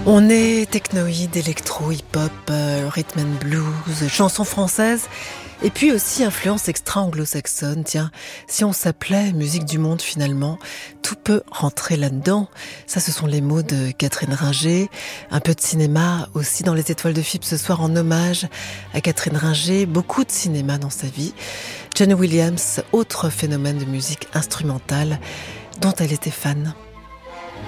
On est technoïde, électro, hip-hop, rhythm and blues, chansons françaises, et puis aussi influence extra-anglo-saxonne. Tiens, si on s'appelait musique du monde finalement, tout peut rentrer là-dedans. Ça, ce sont les mots de Catherine Ringer. Un peu de cinéma aussi dans les Étoiles de Philippe ce soir en hommage à Catherine Ringer. Beaucoup de cinéma dans sa vie. John Williams, autre phénomène de musique instrumentale dont elle était fan.